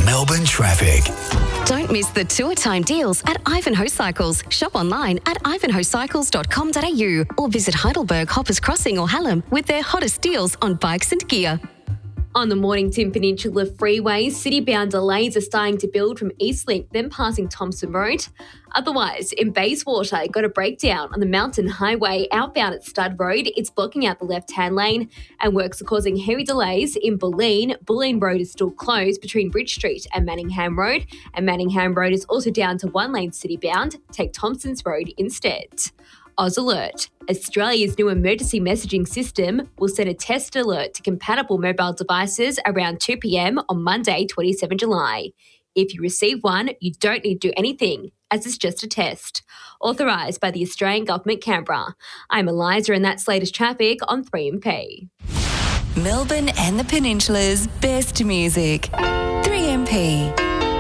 Melbourne traffic. Don't miss the tour time deals at Ivanhoe Cycles. Shop online at ivanhoecycles.com.au or visit Heidelberg, Hoppers Crossing or Hallam with their hottest deals on bikes and gear. On the Mornington Peninsula Freeway, city-bound delays are starting to build from Eastlink, then passing Thompson Road. Otherwise, in Bayswater, got a breakdown on the Mountain Highway outbound at Stud Road. It's blocking out the left-hand lane, and works are causing heavy delays in Bulleen. Bulleen Road is still closed between Bridge Street and Manningham Road, and Manningham Road is also down to one-lane city-bound. Take Thompson's Road instead. Oz Alert. Australia's new emergency messaging system will send a test alert to compatible mobile devices around 2 p.m. on Monday, 27 July. If you receive one, you don't need to do anything, as it's just a test. Authorised by the Australian Government, Canberra. I'm Eliza, and that's latest traffic on 3MP. Melbourne and the Peninsula's best music. 3MP.